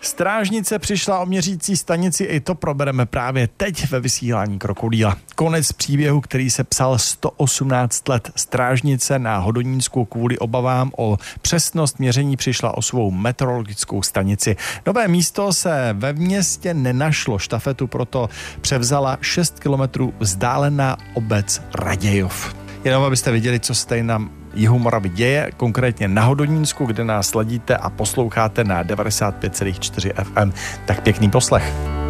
Strážnice přišla o měřící stanici, i to probereme právě teď ve vysílání Krokodýla. Konec příběhu, který se psal 118 let. Strážnice na Hodonínsku kvůli obavám o přesnost měření přišla o svou meteorologickou stanici. Nové místo se ve městě nenašlo, štafetu proto převzala 6 kilometrů vzdálená obec Radějov. Jenom abyste viděli, co se tady na jihu Moravy děje, konkrétně na Hodonínsku, kde nás sledíte a posloucháte na 95,4 FM. Tak pěkný poslech.